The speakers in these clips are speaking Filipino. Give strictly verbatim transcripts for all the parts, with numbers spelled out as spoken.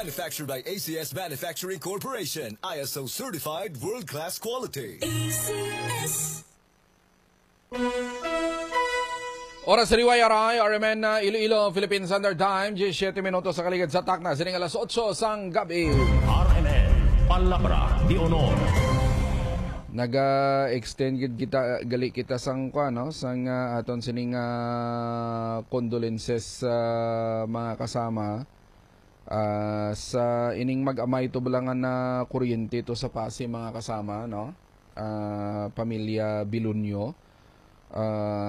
Manufactured by A C S Manufacturing Corporation. I S O certified world-class quality. A C S. Oras sa Riwayara, R M N uh, Iloilo, Philippine Standard Time, seven minutos sa kaligid sa takna, sining alas otso sang gabi. R M N, Palabra di Honor. Naga-extend gid kita gali kita sang kwa no sang uh, aton sining uh, condolences sa uh, mga kasama uh, sa ining mag-amay to bulangan na kuryente to sa Pasig mga kasama no. Uh, pamilya Bilunyo. Uh,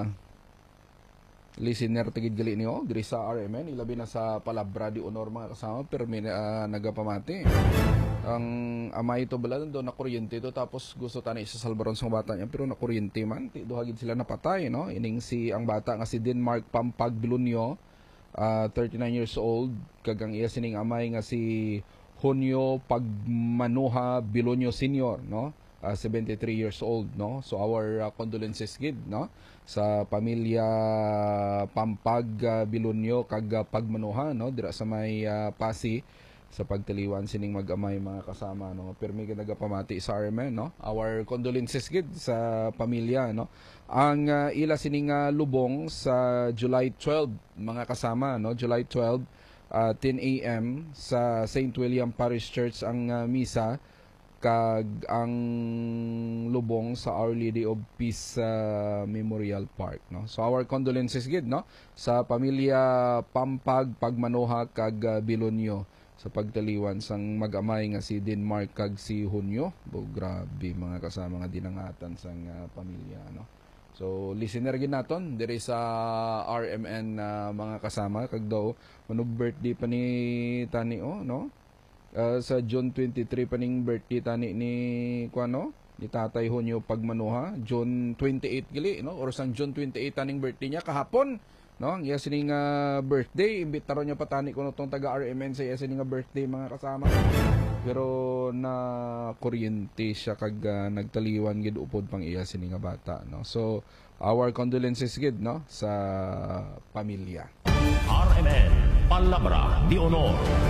listener tigid gali niyo diri sa R M N ilabi na sa Palabra di Honor mga kasama pero may uh, nagapamati ang amay ito bala do na kuryente to tapos gusto tani sa salbaron sa bata niya pero na kuryente man ti duhagid sila napatay no ining si ang bata nga si Denmark Pampag Bilunyo, uh, thirty-nine years old kagang iya sining amay nga si Hunyo Pagmanuha Bilunyo Senior no. Uh, seventy-three years old no so our uh, condolences gid no sa pamilya Pampag uh, Bilunyo kag uh, Pagmanuha no dira sa may uh, Pasi sa pagtiliwan sining mag-amay mga kasama no permi gid nagapamati sa R M N no our condolences gid sa pamilya no ang uh, ila sining uh, lubong sa July twelfth mga kasama no July twelfth uh, ten a m sa Saint William Parish Church ang uh, misa kag ang lubong sa Our Lady of Peace uh, Memorial Park no so our condolences gid no sa pamilya Pampag Pagmanuha kag uh, Bilunyo sa pagtaliwan sang mag-amay nga si Denmark kag si Hunyo bo grabe mga kasama nga dinangatan sang uh, pamilya no so listener gid naton diri sa R M N uh, mga kasama kag daw manog birthday pa ni tani oh no. Uh, sa June twenty-three paning birthday tani ni kuano ni Tatay Hunyo Pagmanuha June twenty-eighth gali no or sang June twenty-eighth taning birthday niya kahapon no ang iya sining uh, birthday imbitaro niya patani kuno tong taga R M N sa iya sining uh, birthday mga kasama pero na kuryente siya kag uh, nagtaliwan gid upod pang iya sining uh, bata no so our condolences gid no sa pamilya. R M N Palabra di Honor.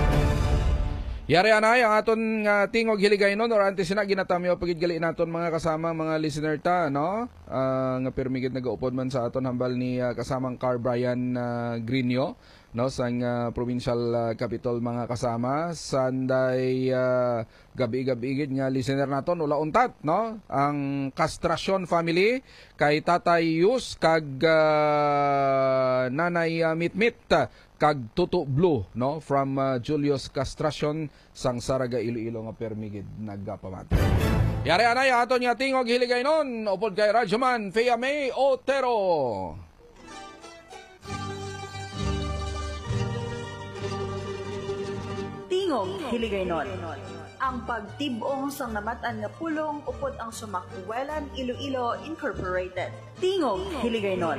Yari anay ang aton nga uh, tingog hiligaynon or antes na ginatamyo pagid gali naton mga kasama mga listener ta no uh, nga permigid nagaupod man sa aton hambal ni uh, kasamang Car Brian uh, Greenio no sang uh, provincial uh, capital mga kasama sanday uh, gabi-gabi gid nga listener naton ula untat no ang Castracion family kay Tatay Yus kag uh, Nanay uh, Mitmit kag Tuto Blue no from uh, Julius Castracion sang Saraga Iloilo nga permigid nagapamati. Yari anay aton nga tingog hiligaynon upod kay Radyoman Fea May Otero. Tingog hiligaynon. Ang pagtibong sang namatan nga pulong upod ang Sumakwelan Iloilo Incorporated. Tingog hiligaynon.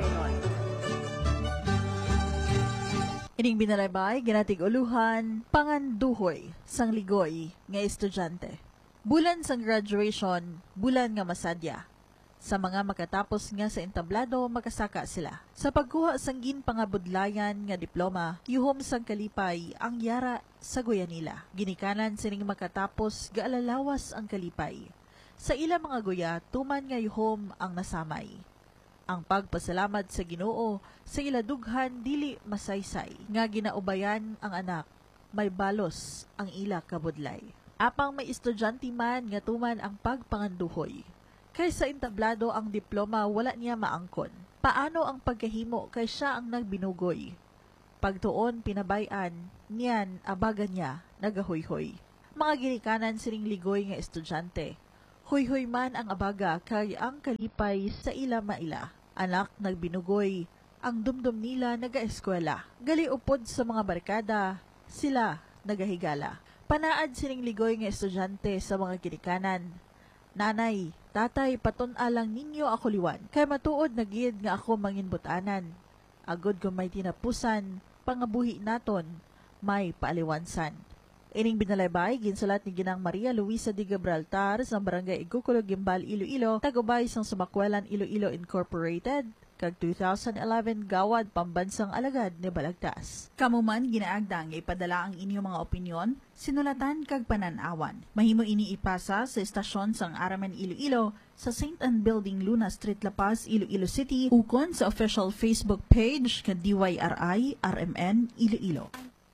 Ining binalaybay, ginatig uluhan, panganduhoy, sang ligoy, nga estudyante. Bulan sang graduation, bulan nga masadya. Sa mga makatapos nga sa entablado, makasaka sila. Sa pagkuha sang ginpangabudlayan nga diploma, yuhom sang kalipay, ang yara sa Guyanila. Ginikanan sining makatapos, gaalalawas ang kalipay. Sa ila mga guya, tuman nga yuhom ang nasamay. Ang pagpasalamat sa Ginoo sa iladughan dili masaysay nga ginaubayan ang anak may balos ang ila kabudlay apang may estudyante man nga tuman ang pagpanganduhoy kay sa entablado ang diploma wala niya maangkon paano ang pagkahimo kay siya ang nagbinugoy pagtuon pinabayan niyan abagan niya nagahoyhoy mga ginikanan sining ligoy nga estudyante hoy-hoy man ang abaga kay ang kalipay sa ila maila. Anak nagbinugoy, ang dumdum nila nagaeskwela. Gali upod sa mga barkada, sila nagahigala. Panaad sining ligoy nga estudyante sa mga ginikanan. Nanay, tatay, paton-alang ninyo ako liwan. Kay matuod na gid nga ako manginbutanan. Agod ko may tinapusan, pangabuhi naton, may paaliwansan. Ining binalaybay, ginsulat ni Ginang Maria Luisa de Gibraltar sa Barangay Igukulog, Gimbal, Iloilo, tagubay sang Sumakwelan Iloilo Incorporated, kag two thousand eleven gawad pambansang alagad ni Balagtas. Kamuman ginaagdang ipadala ang inyong mga opinyon, sinulatan kag pananawan. Mahimo ini ipasa sa estasyon sang R M N Iloilo sa Saint Anne Building, Luna Street, La Paz, Iloilo City, ukon sa official Facebook page ka D Y R I R M N Iloilo.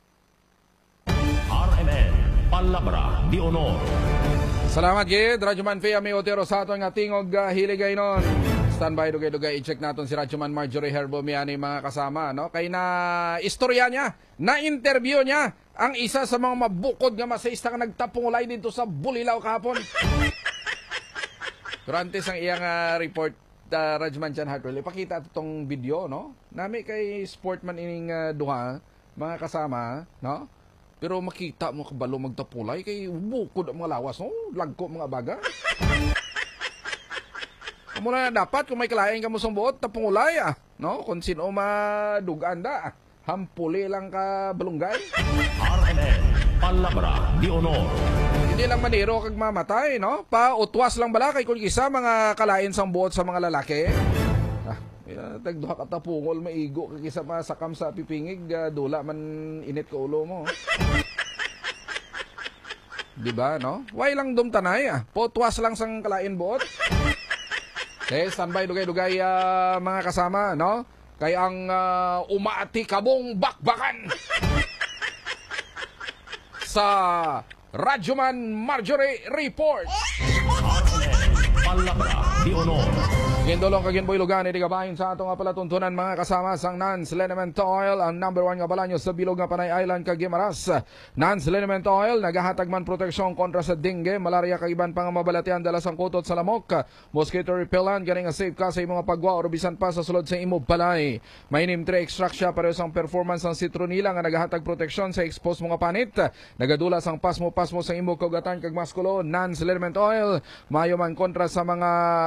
R M N Palabra di Honor. Salamat gid Radyoman Fea may Otero sa aton nga tingog uh, hiligay nun. Standby dugay-dugay i-check naton si Radyoman Marjorie Herbo Miani mga kasama, no? Kay na istorya niya, na interview niya ang isa sa mga mabukod nga masayista nga nagtapungulay dito sa Bulilaw kahapon. Durante ang iyang uh, report uh, Radyoman Chan Hartwell, ipakita itong video, no? Nami kay sportman ining uh, duha mga kasama, no? Pero makita mo kabalo magtapulay kay bukod ang mga lawas, no? Lagko mga baga. Muna na dapat kung may kalain ka mo sa buot, tapungulay, ah. No? Kung sino madugaan da, hampuli lang ka balunggay. R M N Palabra di Honor. Hindi lang maniro kag mamatay, no? Pa utwas lang bala kay kung isa mga kalain sang buot sa mga lalaki. Ah, tagduha ka tapungol maigo kag isa pa sakam sa pipingig, uh, dula man init ko ulo mo. Di ba, no? Way lang dumtanay, ah. Potwas lang sang kalain buot. Okay, standby dugay-dugay uh, mga kasama, no? Kay ang uh, umaati kabong bakbakan sa Radyoman Marjorie Report. R M N Palabra di Honor. Gindolong kaginboy lugan, hindi kabahin sa atong palatuntunan mga kasama sang Nance Liniment Oil, ang number one nga balanyo sa bilog nga Panay Island kag Guimaras. Nance Liniment Oil, nagahatag man proteksyon kontra sa dengue, malaria kag iban pang mabalatian dala sang kutot sa lamok, mosquito repellent, ganing nga safe ka sa imong pagwa o bisan pa sa sulod sa imo balay. May nim tre extract siya pareho sang performance ng citronila nga nagahatag proteksyon sa exposed mga panit, nagadula sang pasmo-pasmo sa imo kagatan kag maskulo. Nance Liniment Oil, mayo man kontra sa mga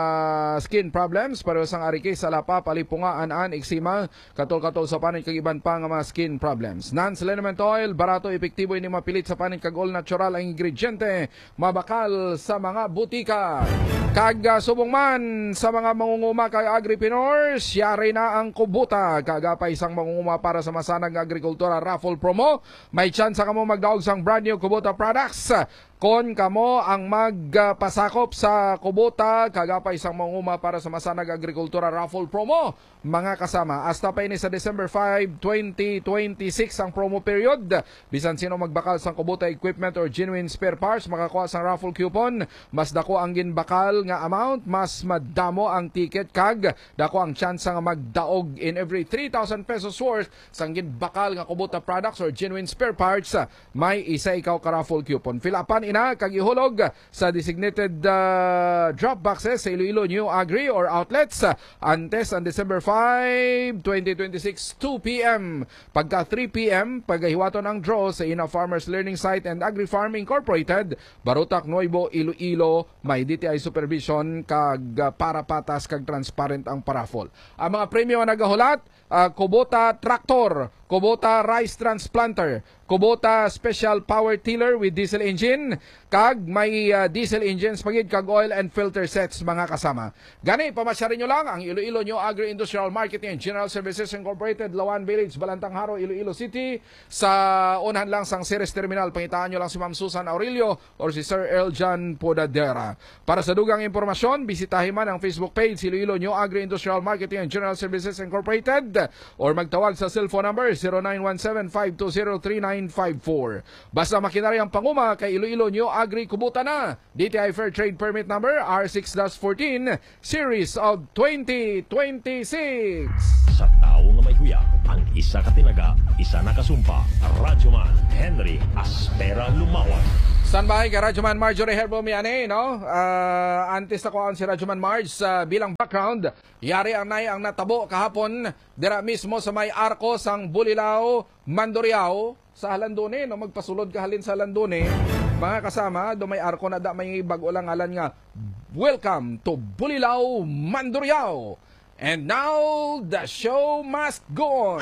skin problems problems pero sang ariki sa lapa, palipunga, an-an, eksima, katol-katol sa panin kag iban pa nga mga skin problems. Nance Liniment Oil, barato, epektibo ini mapilit sa panin kag all natural ang ingrediente, mabakal sa mga butika. Kag uh, subong man sa mga mangunguma kay agripreneurs, yari na ang kubuta. Kagapay isang mangunguma para sa masanag agrikultura raffle promo. May chance ka mo magdaog sang brand new Kubota products. Kon kamo ang magpasakop sa Kubota, kagapay isang mangunguma para sa masanag agrikultura raffle promo. Mga kasama, hasta pa ini sa December fifth, twenty twenty-six ang promo period. Bisan sino magbakal sang Kubota equipment or genuine spare parts, makakuha sang raffle coupon. Mas dako ang ginbakal nga amount, mas madamo ang ticket kag dako ang chance nga magdaog in every three thousand pesos worth sang ginbakal nga Kubota products or genuine spare parts. May isa ikaw ka raffle coupon. Filapan ina kag ihulog sa designated uh, drop boxes sa Iloilo New Agri or outlets antes ang December fifth, twenty twenty-six, two p.m. Pagka three p.m. pagahiwaton ang draw sa Ina Farmers Learning Site and Agri-Farm Incorporated, Barutak, Nuevo, Iloilo. May D T I supervision kag uh, para patas kag transparent ang paraffol. Ang mga premyo nga nagahulat, uh, Kubota Tractor, Kubota Rice Transplanter, Kubota Special Power Tiller with diesel engine, kag may uh, diesel engines pagid kag oil and filter sets mga kasama. Gani, pamasyarin nyo lang ang Iloilo New Agri-Industrial Marketing and General Services Incorporated, Lawan Village, Balantang Haro, Iloilo City. Sa unahan lang sang Ceres Terminal, pangitaan nyo lang si Ma'am Susan Aurelio or si Sir Eljan Podadera. Para sa dugang impormasyon, bisitahin man ang Facebook page Iloilo New Agri-Industrial Marketing and General Services Incorporated or magtawag sa cellphone number zero nine one seven, five two zero, three nine five four. Basta makinari ang panguma kay Iloilo New Agri Kubota na. D T I Fair Trade Permit Number R six dash fourteen Series of twenty twenty-six. Sa tao nga may huya, ang isa katinaga, isa nakasumpa, Radyoman Henry Aspera Lumawan. Standby kay Radyoman Marjorie Herbo Miane, no? Uh, antes ako ang si Radyoman Marge uh, bilang background. Yari ang nay ang natabo kahapon dira mismo sa may arko sang Bulilaw, Mandurriao sa Halandone, no? Magpasulod ka halin sa Halandone. Mga kasama, do may arko na da may bago lang alan nga. Welcome to Bulilaw, Mandurriao. And now, the show must go on.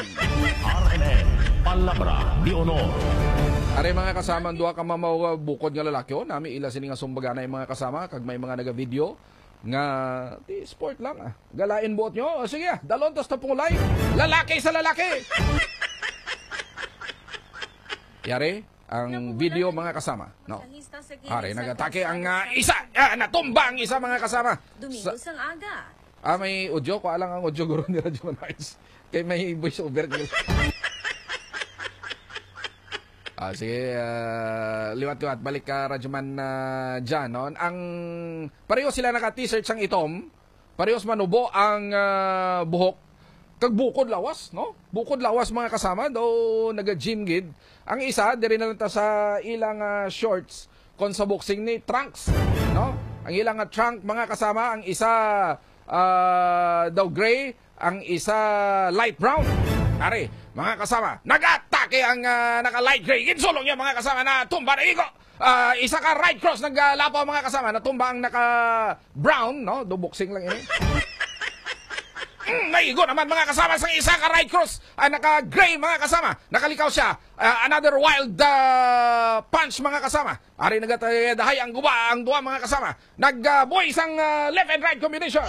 R M N Palabra di Honor. Are mga kasama, duha ka mamabukod nga lalaki o, nami ila sini nga sumbaga na yung mga kasama, kag may mga naga-video. nga ti sport lang ah. Galain buot nyo. O, sige, dalon tos tapong live. Lalaki sa lalaki. Yari, ang video mga kasama. No. Ari, nagatake ang uh, isa. Ah, natumba ang isa mga kasama. Domingo sang aga. Ah, may audio. Ko alang ang audio guro ni Radyo Manards. Kaya may voice over. Ah, sige, uh, liwat-liwat, balik ka Radyoman uh, dyan. No? Ang, pareho sila naka-t-shirt sang itom, parehos manubo ang uh, buhok, kag bukod lawas, no? Bukod lawas mga kasama, do naga-gym gid. Ang isa, diri na lang ta sa ilang uh, shorts, kon sa boxing ni trunks, no? Ang ilang uh, trunk mga kasama, ang isa uh, daw gray, ang isa light brown. Ari, mga kasama, nag-atake ang uh, naka-light gray. Insulong niya mga kasama na tumba na igo. Uh, isa ka right cross, naglapaw mga kasama na tumba ang naka-brown, no? Do boxing lang ini. Mm, naigo naman mga kasama sa isa ka right cross. Uh, naka-gray mga kasama. Nakalikaw siya. Uh, another wild uh, punch mga kasama. Ari nagatahay ang guba, ang duwa mga kasama. Nag-boy uh, isang uh, left and right combination.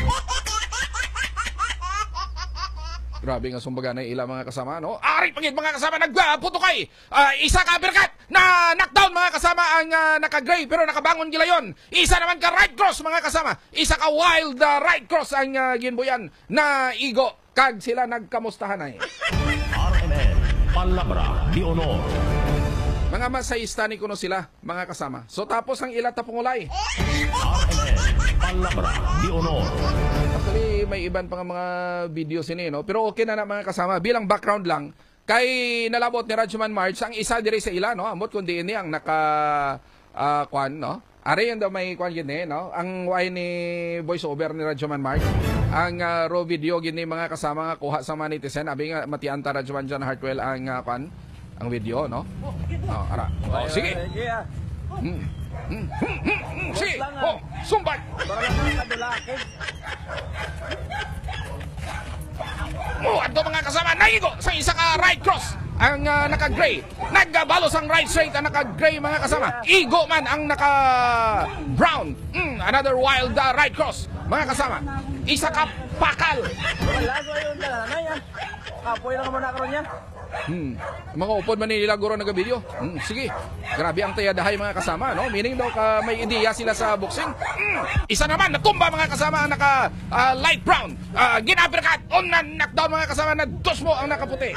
Grabe nga sumbaga na ilang mga kasama, no? Ari pagid mga kasama, nagputukay. Uh, isa ka uppercut na knockdown mga kasama ang uh, naka-gray pero nakabangon gilayon. Isa naman ka right cross mga kasama. Isa ka wild uh, right cross ang uh, ginbuyan na igo. Kag sila nagkamustahan ay. R M N, Palabra de Honor. Mga masayista ni kuno sila, mga kasama. So tapos ang ilat na pungulay. R M N, Palabra de Honor. Actually, may iban pa nga mga videos ini, no? Pero okay na na mga kasama. Bilang background lang, kay nalabot ni Radyoman March, ang isa diri sa ila, no? Amot kundi ini ang naka, uh, kwan, no? Ari yung daw may kwan gini, no? Ang way ni voice over ni Radyoman March, ang uh, raw video gini mga kasama nga kuha sa mga netizen. Abi nga, matianta Radyoman John Hartwell ang uh, kwan, ang video, no? Oh, ara. Oh, sige. Hmm. Hmm. Hmm. Hmm. Sige. Oh, sumbat. Oh, ato mga kasama, naigo sa isa ka right cross ang uh, naka-gray. Nagbalos ang right straight ang naka-gray mga kasama. Igo man ang naka-brown. Mm, another wild uh, right cross mga kasama. Isa ka pakal. Wala ko yung dalanay yan. Kapoy lang muna karon yan. Hmm. Mga upod man nila guro nag-video. Hmm, sige. Grabe ang tayadahay mga kasama, no? Meaning daw ka may ideya sila sa boxing. Hmm. Isa naman natumba mga kasama ang naka uh, light brown. Uh, Ginapercut on na knockdown mga kasama na dos mo ang nakaputi.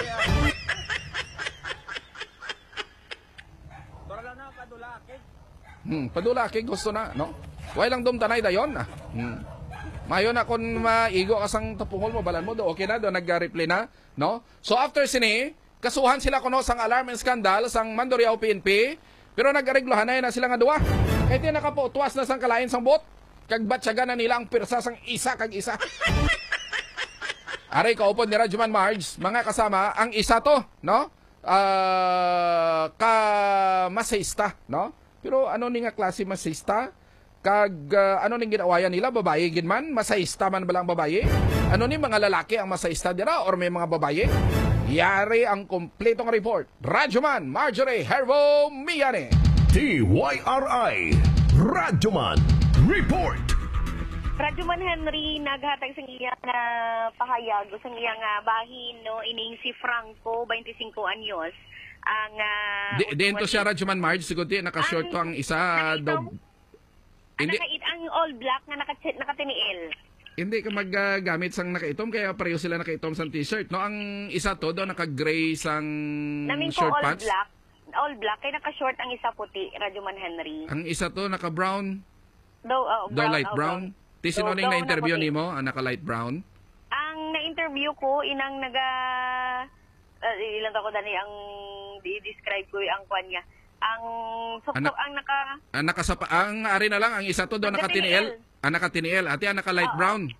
Hmm, padulakig gusto na, no? Way lang dum tanay dayon ah. Hmm. Mayon na kung maigo kasang tapungol mo, balan mo do, okay na do, nag-replay na, no? So after sini, kasuhan sila kuno sang alarm and scandal sang Mandurriao P N P, pero nag-areglohan na, na sila nga duwa. Kaya di nakaputuas na sang kalain sang bot, kag batsyagan na nila ang pirsa sang isa kag isa. Aray kaupod ni Radyoman Marge, mga kasama, ang isa to, no? Uh, ka masayista, no? Pero ano ni nga klase masayista? Kag uh, ano ning ginawayan nila, babae gid man, masayista man ba lang babae? Ano ni mga lalaki ang masayista dira or may mga babae? Yari ang kompletong report. Radyoman Marjorie Hervo Miyane. T Y R I Radyoman Report. Radyoman Henry naghatag sa iyang uh, pahayag sa iyang uh, bahin no ining si Franco, twenty-five anyos. Ang uh, Di, dito siya Radyoman Marge, siguro di naka-short to ang isa daw. Hindi ang all black na naka nakatiniil. Hindi ka maggamit sang nakaitom kaya pareho sila nakaitom sang t-shirt, no? Ang isa to daw naka-gray sang Namin short all pants. Black, all black kaya naka-short ang isa puti, Radyoman Henry. Ang isa to naka-brown. Daw uh, Daw light oh, brown. Ti sinunning na interview na nimo, ang naka-light brown. Ang na-interview ko inang naga uh, ilang ako dani ang i-describe ko ang kwan niya. Ang sukto Anak, ang naka ang nakasapa ang ari na lang ang isa to daw nakatiniel. Ang nakatiniel, ati ang naka-light Oo. brown.